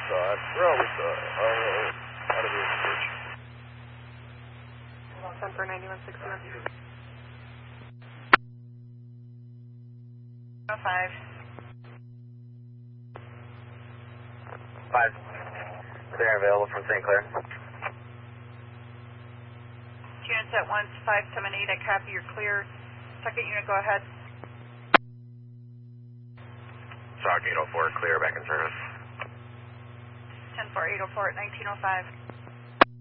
saw it. We saw it. Out of the church. 10 for 9161. 5. 5. Clear and available from St. Clair. Units at 1578, I copy, you're clear. Second unit, go ahead. SOC 804, clear, back in service. 10-4, 804 at 1905.